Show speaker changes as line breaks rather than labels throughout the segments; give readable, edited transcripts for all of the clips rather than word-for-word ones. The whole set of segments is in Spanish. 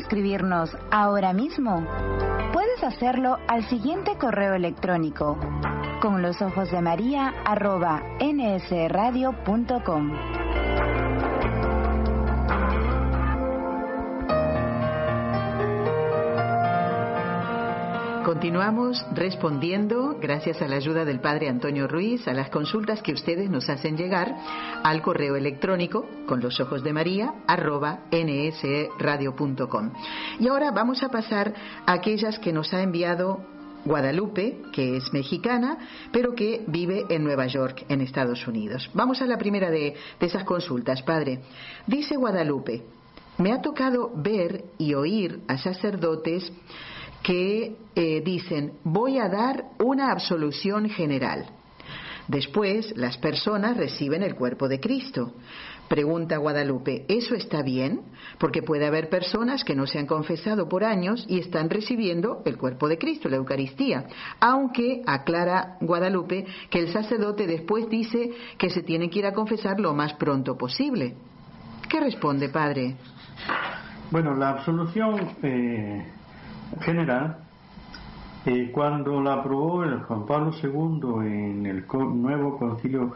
escribirnos ahora mismo? Puedes hacerlo al siguiente correo electrónico: conlosojosdemaria@nsradio.com.
Continuamos respondiendo, gracias a la ayuda del Padre Antonio Ruiz, a las consultas que ustedes nos hacen llegar al correo electrónico conlosojosdemaria@nsradio.com. Y ahora vamos a pasar a aquellas que nos ha enviado Guadalupe, que es mexicana, pero que vive en Nueva York, en Estados Unidos. Vamos a la primera de esas consultas, Padre. Dice Guadalupe: me ha tocado ver y oír a sacerdotes que dicen: voy a dar una absolución general. Después las personas reciben el cuerpo de Cristo. Pregunta Guadalupe: ¿eso está bien? Porque puede haber personas que no se han confesado por años y están recibiendo el cuerpo de Cristo, la Eucaristía. Aunque aclara Guadalupe que el sacerdote después dice que se tienen que ir a confesar lo más pronto posible. ¿Qué responde, Padre?
Bueno, la absolución general, cuando la aprobó el Juan Pablo II en el nuevo concilio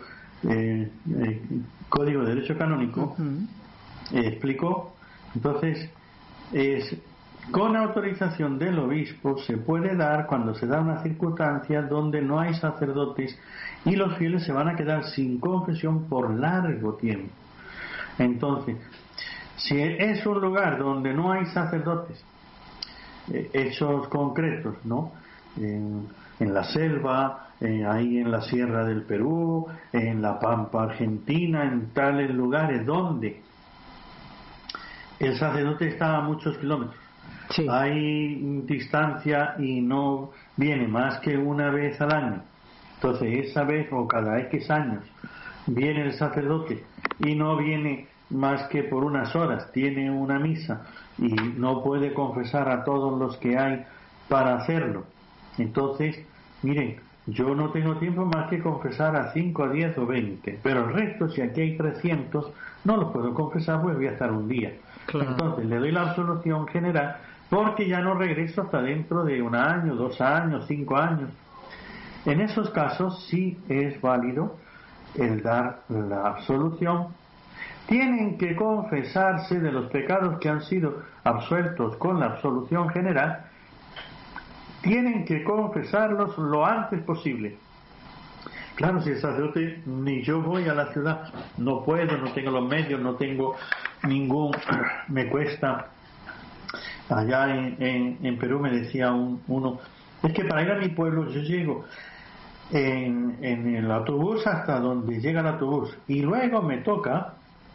Código de Derecho Canónico, explicó, entonces, con autorización del obispo se puede dar cuando se da una circunstancia donde no hay sacerdotes y los fieles se van a quedar sin confesión por largo tiempo. Entonces, si es un lugar donde no hay sacerdotes, hechos concretos, ¿no? En la selva, ahí en la sierra del Perú, en la Pampa Argentina, en tales lugares donde el sacerdote está a muchos kilómetros. Sí. Hay distancia y no viene más que una vez al año. Entonces, esa vez o cada X años viene el sacerdote y no viene más que por unas horas, tiene una misa y no puede confesar a todos los que hay para hacerlo. Entonces, miren, yo no tengo tiempo más que confesar a 5, a 10 o 20, pero el resto, si aquí hay 300, no los puedo confesar, pues voy a estar un día. Claro. Entonces le doy la absolución general porque ya no regreso hasta dentro de 1 año, 2 años, 5 años. En esos casos sí es válido el dar la absolución. Tienen que confesarse de los pecados que han sido absueltos con la absolución general. Tienen que confesarlos lo antes posible. Claro, si el sacerdote, ni yo voy a la ciudad, no puedo, no tengo los medios, no tengo ningún, me cuesta. Allá en Perú me decía uno, es que para ir a mi pueblo yo llego en el autobús hasta donde llega el autobús y luego me toca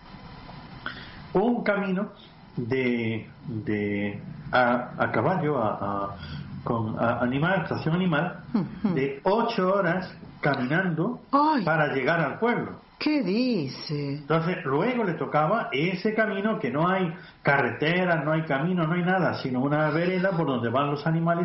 un camino a caballo, con animal, estación animal, de 8 horas caminando. ¡Ay! Para llegar al pueblo.
¿Qué dice?
Entonces luego le tocaba ese camino que no hay carretera, no hay camino, no hay nada, sino una vereda por donde van los animales